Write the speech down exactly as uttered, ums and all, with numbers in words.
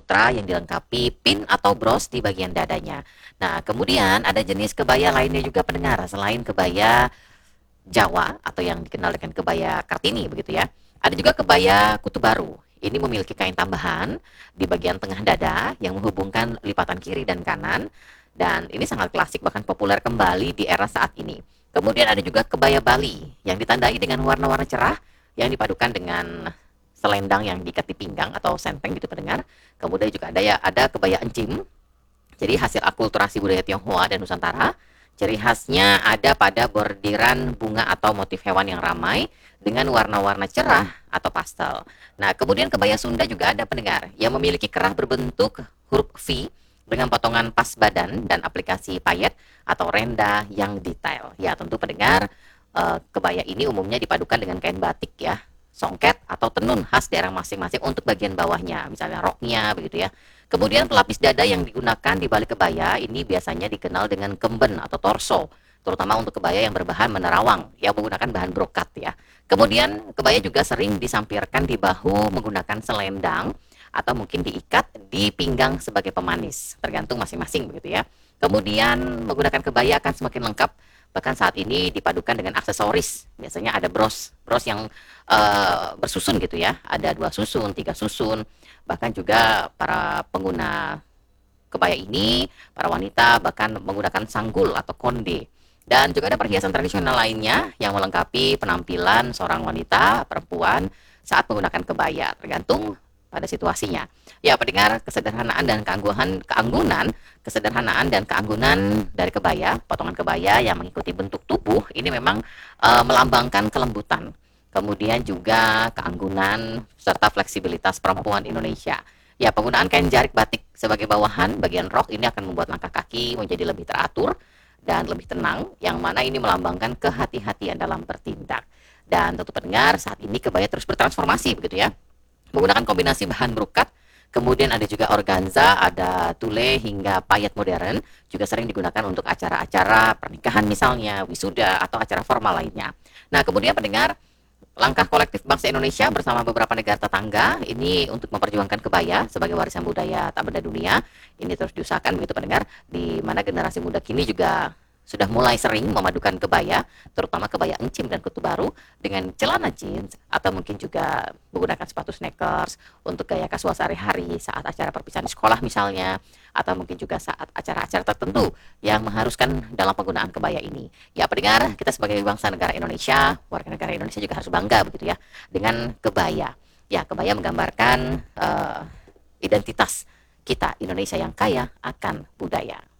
sutra yang dilengkapi pin atau bros di bagian dadanya. Nah, kemudian ada jenis kebaya lainnya juga pendengar, selain kebaya Jawa atau yang dikenal dengan kebaya Kartini begitu ya. Ada juga kebaya Kutu Baru. Ini memiliki kain tambahan di bagian tengah dada yang menghubungkan lipatan kiri dan kanan, dan ini sangat klasik bahkan populer kembali di era saat ini. Kemudian ada juga kebaya Bali yang ditandai dengan warna-warna cerah yang dipadukan dengan selendang yang diikat di pinggang atau senteng gitu pendengar. Kemudian juga ada ya ada kebaya encim. Jadi hasil akulturasi budaya Tionghoa dan Nusantara. Ciri khasnya ada pada bordiran bunga atau motif hewan yang ramai dengan warna-warna cerah atau pastel. Nah, kemudian kebaya Sunda juga ada pendengar yang memiliki kerah berbentuk huruf V dengan potongan pas badan dan aplikasi payet atau renda yang detail. Ya, tentu pendengar, eh, kebaya ini umumnya dipadukan dengan kain batik ya, songket atau tenun khas daerah masing-masing untuk bagian bawahnya, misalnya roknya begitu ya. Kemudian pelapis dada yang digunakan di balik kebaya ini biasanya dikenal dengan kemben atau torso, terutama untuk kebaya yang berbahan menerawang yang menggunakan bahan brokat ya. Kemudian kebaya juga sering disampirkan di bahu menggunakan selendang atau mungkin diikat di pinggang sebagai pemanis, tergantung masing-masing begitu ya. Kemudian menggunakan kebaya akan semakin lengkap bahkan saat ini dipadukan dengan aksesoris. Biasanya ada bros, bros yang uh, bersusun gitu ya. Ada dua susun, tiga susun. Bahkan juga para pengguna kebaya ini, para wanita bahkan menggunakan sanggul atau konde. Dan juga ada perhiasan tradisional lainnya yang melengkapi penampilan seorang wanita, perempuan saat menggunakan kebaya, tergantung pada situasinya. Ya, pendengar, kesederhanaan dan keanggunan, keanggunan, kesederhanaan dan keanggunan dari kebaya, potongan kebaya yang mengikuti bentuk tubuh ini memang uh, melambangkan kelembutan. Kemudian juga keanggunan serta fleksibilitas perempuan Indonesia. Ya, penggunaan kain jarik batik sebagai bawahan bagian rok ini akan membuat langkah kaki menjadi lebih teratur dan lebih tenang, yang mana ini melambangkan kehati-hatian dalam bertindak. Dan tentu pendengar, saat ini kebaya terus bertransformasi begitu ya, menggunakan kombinasi bahan brokat, kemudian ada juga organza, ada tule hingga payet modern, juga sering digunakan untuk acara-acara pernikahan misalnya, wisuda atau acara formal lainnya. Nah, kemudian pendengar, langkah kolektif bangsa Indonesia bersama beberapa negara tetangga ini untuk memperjuangkan kebaya sebagai warisan budaya tak benda dunia ini terus diusahakan begitu pendengar, di mana generasi muda kini juga sudah mulai sering memadukan kebaya, terutama kebaya encim dan kutu baru dengan celana jeans atau mungkin juga menggunakan sepatu sneakers untuk gaya kasual sehari-hari saat acara perpisahan sekolah misalnya, atau mungkin juga saat acara-acara tertentu yang mengharuskan dalam penggunaan kebaya ini. Ya pendengar, kita sebagai bangsa negara Indonesia, warga negara Indonesia juga harus bangga begitu ya dengan kebaya. Ya, kebaya menggambarkan uh, identitas kita Indonesia yang kaya akan budaya.